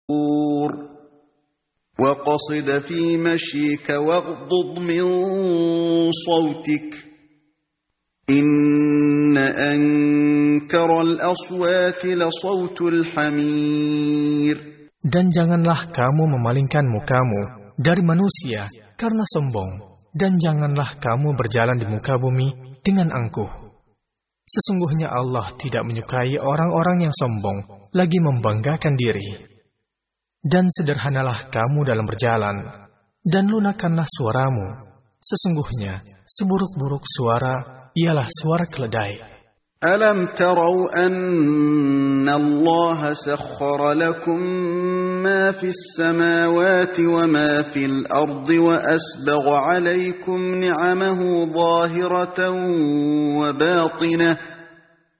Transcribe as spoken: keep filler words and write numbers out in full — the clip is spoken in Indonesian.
وقصد في مشيك واغضض من صوتك إن أنكر الأصوات لصوت الحمير. Dan janganlah kamu memalingkan mukamu dari manusia karena sombong, dan janganlah kamu berjalan di muka bumi dengan angkuh. Sesungguhnya Allah tidak menyukai orang-orang yang sombong lagi membanggakan diri. Dan sederhanalah kamu dalam berjalan, dan lunakkanlah suaramu. Sesungguhnya seburuk-buruk suara ialah suara keledai. Alam tarau anna Allah sakhkhara lakum ma fis samawati wa ma fil ardi wa asbagha alaykum ni'amahu zahiratan wa batinah